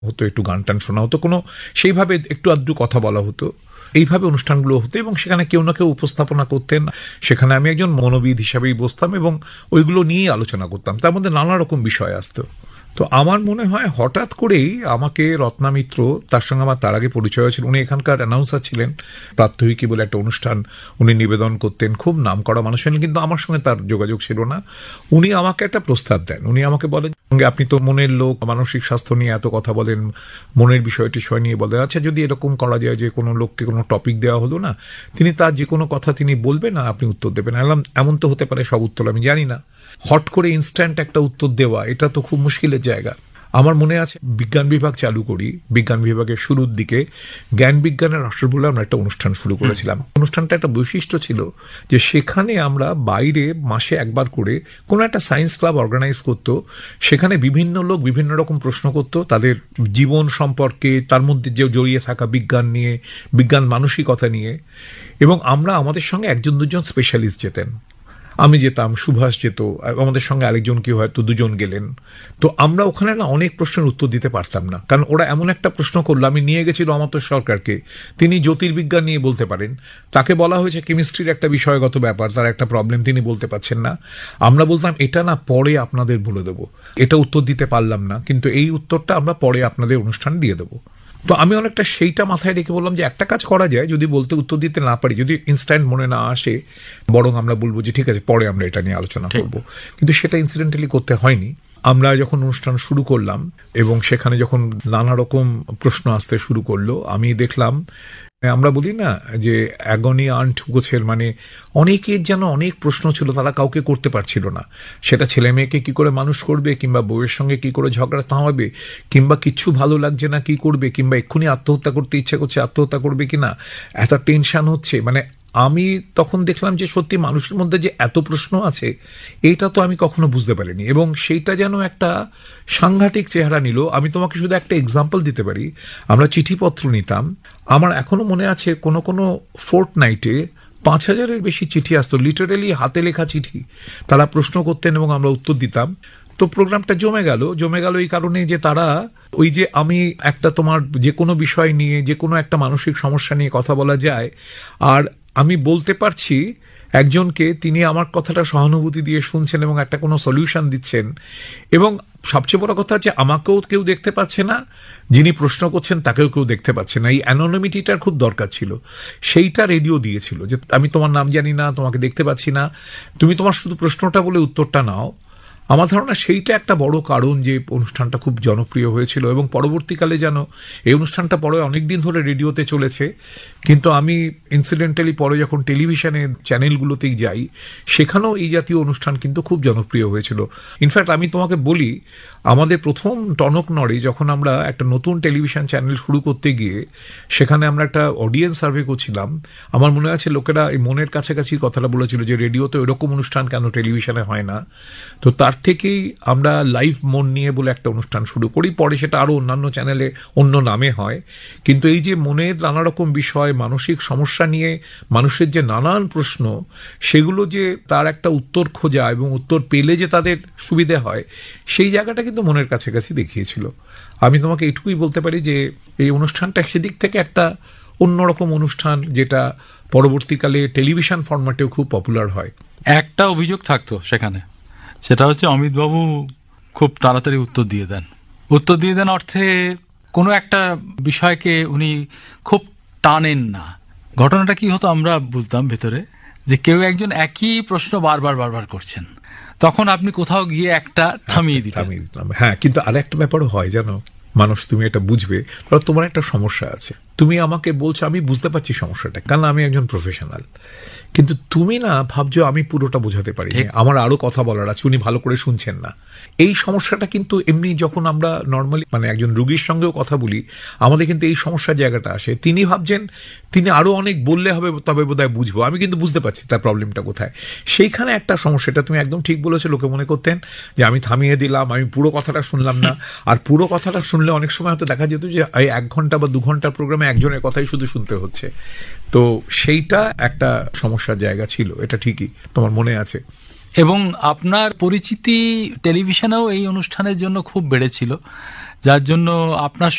হতো, একটু গান টান শোনা হতো, কোনো সেইভাবে একটু আধটু কথা বলা হতো, এইভাবে অনুষ্ঠানগুলো হতো। এবং সেখানে কেউ না কেউ উপস্থাপনা করতেন, সেখানে আমি একজন মনোবিদ হিসাবেই বসতাম এবং ওইগুলো নিয়েই আলোচনা করতাম, তার মধ্যে নানা রকম বিষয় আসতো। তো আমার মনে হয় হঠাৎ করেই আমাকে রত্না মিত্র, তার সঙ্গে আমার তার আগে পরিচয় ছিল, উনি এখানকার অ্যানাউন্সার ছিলেন, প্রাত্যহিকী বলে একটা অনুষ্ঠান উনি নিবেদন করতেন, খুব নাম করা মানুষ ছিলেন, কিন্তু আমার সঙ্গে তার যোগাযোগ ছিল না। উনি আমাকে একটা প্রস্তাব দেন, উনি আমাকে বলেন, আপনি তো মনের লোক, মানসিক স্বাস্থ্য নিয়ে এত কথা বলেন, মনের বিষয়টি নিয়ে বলেন, আচ্ছা যদি এরকম করা যায় যে কোনো লোককে কোনো টপিক দেওয়া হলো না, তিনি তার যে কোনো কথা তিনি বলবেন না, আপনি উত্তর দেবেন। এমন তো হতে পারে সব উত্তর আমি জানি না, হট করে ইনস্ট্যান্ট একটা উত্তর দেওয়া এটা তো খুব মুশকিলের জায়গা। আমার মনে আছে বিজ্ঞান বিভাগ চালু করি, বিজ্ঞান বিভাগের শুরুর দিকে জ্ঞান বিজ্ঞানের আসর বলে আমরা একটা অনুষ্ঠান শুরু করেছিলাম। অনুষ্ঠানটা একটা বৈশিষ্ট্য ছিল যে সেখানে আমরা বাইরে মাসে একবার করে কোনো একটা সায়েন্স ক্লাব অর্গানাইজ করতো, সেখানে বিভিন্ন লোক বিভিন্ন রকম প্রশ্ন করতো তাদের জীবন সম্পর্কে, তার মধ্যে যে জড়িয়ে থাকা বিজ্ঞান নিয়ে, বিজ্ঞান মানসিকতা নিয়ে, এবং আমরা আমাদের সঙ্গে একজন দুজন স্পেশালিস্ট যেতেন। আমি যেতাম, সুভাষ যেত, আমাদের সঙ্গে আরেকজন কেউ হয়তো দুজন গেলেন। তো আমরা ওখানে না অনেক প্রশ্নের উত্তর দিতে পারতাম না, কারণ ওরা এমন একটা প্রশ্ন করলো। আমি নিয়ে গেছিল অমর্ত্য সরকারকে, তিনি জ্যোতির্বিজ্ঞান নিয়ে বলতে পারেন, তাকে বলা হয়েছে কেমিস্ট্রির একটা বিষয়গত ব্যাপার, তার একটা প্রবলেম, তিনি বলতে পারছেন না। আমরা বলতাম এটা না পরে আপনাদের বলে দেবো, এটা উত্তর দিতে পারলাম না, কিন্তু এই উত্তরটা আমরা পরে আপনাদের অনুষ্ঠান দিয়ে দেবো। তো আমি অনেকটা সেইটা মাথায় রেখে বললাম যে একটা কাজ করা যায়, যদি বলতে উত্তর দিতে না পারি, যদি ইনস্ট্যান্ট মনে না আসে, বরং আমরা বলবো যে ঠিক আছে পরে আমরা এটা নিয়ে আলোচনা করব। কিন্তু সেটা ইনসিডেন্টালি করতে হয়নি। আমরা যখন অনুষ্ঠান শুরু করলাম এবং সেখানে যখন নানা রকম প্রশ্ন আসতে শুরু করলো, আমি দেখলাম, আমরা বলি না যে অ্যাগনি আন্ট গোছের, মানে অনেকের যেন অনেক প্রশ্ন ছিল, তারা কাউকে করতে পারছিল না। সেটা ছেলে মেয়েকে কি করে মানুষ করবে, কিংবা বউয়ের সঙ্গে কি করে ঝগড়া থামাবে, কিংবা কিচ্ছু ভালো লাগছে না কি করবে, কিংবা এক্ষুনি আত্মহত্যা করতে ইচ্ছে করছে আত্মহত্যা করবে কিনা, এত টেনশন হচ্ছে। মানে আমি তখন দেখলাম যে সত্যি মানুষের মধ্যে যে এত প্রশ্ন আছে, এইটা তো আমি কখনো বুঝতে পারিনি, এবং সেইটা যেন একটা সাংঘাতিক চেহারা নিল। আমি তোমাকে শুধু একটা এক্সাম্পল দিতে পারি, আমরা চিঠিপত্র নিতাম, আমার এখনো মনে আছে কোনো কোনো ফোর্টনাইটে 5,000-এর বেশি চিঠি আসতো, লিটারেলি হাতে লেখা চিঠি, তারা প্রশ্ন করতেন এবং আমরা উত্তর দিতাম। তো প্রোগ্রামটা জমে গেল এই কারণে যে তারা ওই যে আমি একটা তোমার যে কোনো বিষয় নিয়ে, যে কোনো একটা মানসিক সমস্যা নিয়ে কথা বলা যায়, আর আমি বলতে পারছি একজনকে, তিনি আমার কথাটা সহানুভূতি দিয়ে শুনছেন এবং একটা কোনো সলিউশন দিচ্ছেন, এবং সবচেয়ে বড় কথা হচ্ছে আমাকেও কেউ দেখতে পাচ্ছে না, যিনি প্রশ্ন করছেন তাকেও কেউ দেখতে পাচ্ছে না। এই অ্যানোনিমিটিটার খুব দরকার ছিল, সেইটা রেডিও দিয়েছিল, যে আমি তোমার নাম জানি না, তোমাকে দেখতে পাচ্ছি না, তুমি তোমার শুধু প্রশ্নটা বলে উত্তরটা নাও। আমার ধারণা সেইটা একটা বড় কারণ যে অনুষ্ঠানটা খুব জনপ্রিয় হয়েছিল, এবং পরবর্তীকালে যেন এই অনুষ্ঠানটা পরে অনেক দিন ধরে রেডিওতে চলেছে, কিন্তু আমি ইনসিডেন্টালি পরে যখন টেলিভিশনের চ্যানেলগুলোতেই যাই, সেখানেও এই জাতীয় অনুষ্ঠান কিন্তু খুব জনপ্রিয় হয়েছিল। ইনফ্যাক্ট আমি তোমাকে বলি, আমাদের প্রথম টনক নড়ে যখন আমরা একটা নতুন টেলিভিশন চ্যানেল শুরু করতে গিয়ে সেখানে আমরা একটা অডিয়েন্স সার্ভে করছিলাম, আমার মনে আছে লোকেরা এই মনের কাছাকাছি কথাটা বলেছিল যে রেডিওতে ওইরকম অনুষ্ঠান কেন টেলিভিশনে হয় না। তো তার থেকেই আমরা লাইভ মন নিয়ে বলে একটা অনুষ্ঠান শুরু করি, পরে সেটা আরও অন্যান্য চ্যানেলে অন্য নামে হয়। কিন্তু এই যে মনের নানা রকম বিষয়, মানসিক সমস্যা নিয়ে মানুষের যে নানান প্রশ্ন, সেগুলো যে তার একটা উত্তর খোঁজা এবং উত্তর পেলে যে তাদের সুবিধে হয়, সেই জায়গাটা কিন্তু মনের কাছাকাছি দেখিয়েছিল। আমি তোমাকে এইটুকুই বলতে পারি যে এই অনুষ্ঠানটা সেদিক থেকে একটা অন্যরকম অনুষ্ঠান, যেটা পরবর্তীকালে টেলিভিশন ফরম্যাটেও খুব পপুলার হয়। একটা অভিযোগ থাকতো সেখানে, সেটা হচ্ছে অমিতবাবু খুব তাড়াতাড়ি উত্তর দিয়ে দেন অর্থে কোনো একটা বিষয়কে উনি খুব টানেন না। ঘটনাটা কি হতো আমরা বুঝতাম ভেতরে, যে কেউ একজন একই প্রশ্ন বারবার করছেন, তখন আপনি কোথাও গিয়ে একটা থামিয়ে দিতাম। হ্যাঁ, কিন্তু আর একটা ব্যাপারও হয় জানো মানুষ, তুমি এটা বুঝবে, তোমার একটা সমস্যা আছে, তুমি আমাকে বলছো, আমি বুঝতে পারছি সমস্যাটা, কারণ আমি একজন প্রফেশনাল, কিন্তু তুমি না ভাবছো আমি পুরোটা বোঝাতে পারি, আমার আরো কথা বলার আছে, উনি ভালো করে শুনছেন না। এই সমস্যাটা কিন্তু এমনি যখন আমরা নর্মালি মানে একজন রুগীর সঙ্গেও কথা বলি, আমাদের কিন্তু এই সমস্যার জায়গাটা আসে। তিনি ভাবছেন তিনি আরো অনেক বললে হবে, তবে বোধহয় বুঝবো, আমি কিন্তু বুঝতে পারছি তার প্রবলেমটা কোথায়। সেইখানে একটা সমস্যাটা তুমি একদম ঠিক বলেছো, লোকে মনে করতেন যে আমি থামিয়ে দিলাম, আমি পুরো কথাটা শুনলাম না। আর পুরো কথাটা শুনলে অনেক সময় হয়তো দেখা যেত যে 1 ঘন্টা বা 2 ঘন্টার প্রোগ্রামে একজনের কথাই শুধু শুনতে হচ্ছে। তো সেইটা একটা সমস্যার জায়গা ছিল, এটা ঠিকই, তোমার মনে আছে। এবং আপনার পরিচিতি টেলিভিশনেও এই অনুষ্ঠানের জন্য খুব বেড়েছিল, যার জন্য আপনার